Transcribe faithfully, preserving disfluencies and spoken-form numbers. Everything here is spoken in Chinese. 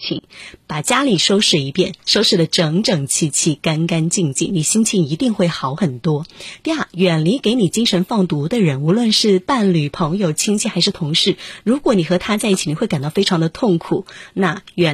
情，把家里收拾一遍，收拾得整整齐齐、干干净净，你心情一定会好很多。第二，远离给你精神放毒的人，无论是伴侣、朋友、亲戚还是同事，如果你和他在一起，你会感到非常的痛苦，那远